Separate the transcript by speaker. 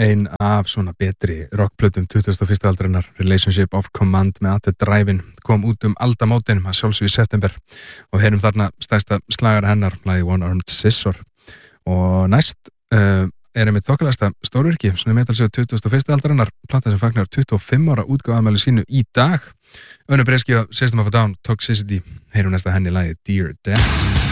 Speaker 1: ein af svona betri rockplötum 21. aldarinnar, Relationship of Command með Atte Drive-in, kom út aldamótin að sjálfsögðu í september og heyrum þarna stærsta slagara hennar, lagið One Armed Scissor. Og næst einmitt þokkalegasta stórvirki, svona metalsögu 21. aldarinnar, plata sem fagnar 25 ára útgáfuafmæli sínu í dag. Önnur breyskja System of a Down, Toxicity, heyrum næsta henni lagið Dear Death.